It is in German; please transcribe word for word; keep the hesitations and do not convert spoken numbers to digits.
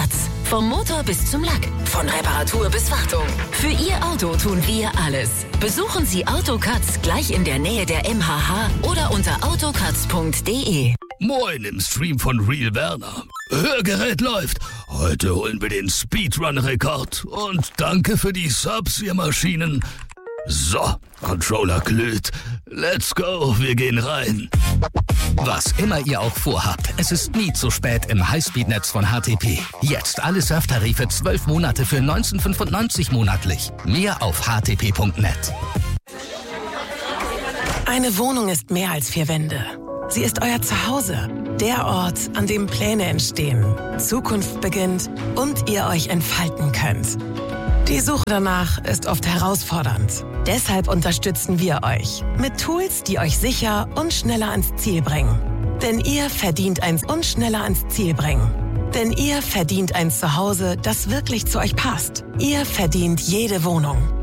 Katz. Vom Motor bis zum Lack, von Reparatur bis Wartung. Für Ihr Auto tun wir alles. Besuchen Sie Autokatz gleich in der Nähe der M H H oder unter autokatz punkt de. Moin im Stream von Real Werner. Hörgerät läuft. Heute holen wir den Speedrun-Rekord. Und danke für die Subs, ihr Maschinen. So, Controller glüht. Let's go, wir gehen rein. Was immer ihr auch vorhabt, es ist nie zu spät im Highspeed-Netz von H T P. Jetzt alle Surftarife zwölf Monate für neunzehn fünfundneunzig monatlich. Mehr auf h t p punkt net. Eine Wohnung ist mehr als vier Wände. Sie ist euer Zuhause. Der Ort, an dem Pläne entstehen, Zukunft beginnt und ihr euch entfalten könnt. Die Suche danach ist oft herausfordernd. Deshalb unterstützen wir euch mit Tools, die euch sicher und schneller ans Ziel bringen. Denn ihr verdient eins und schneller ans Ziel bringen. Denn ihr verdient ein Zuhause, das wirklich zu euch passt. Ihr verdient jede Wohnung.